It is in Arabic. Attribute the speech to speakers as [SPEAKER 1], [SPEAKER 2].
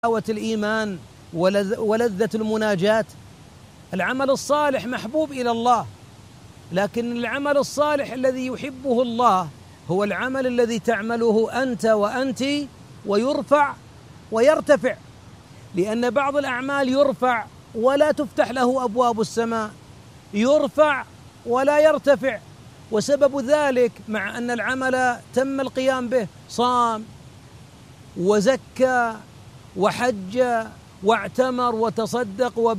[SPEAKER 1] حلاوة الإيمان ولذة المناجاة. العمل الصالح محبوب إلى الله، لكن العمل الصالح الذي يحبه الله هو العمل الذي تعمله أنت وأنت ويرفع ويرتفع، لأن بعض الأعمال يرفع ولا تفتح له أبواب السماء، يرفع ولا يرتفع، وسبب ذلك مع أن العمل تم القيام به صام وزكى وحج واعتمر وتصدق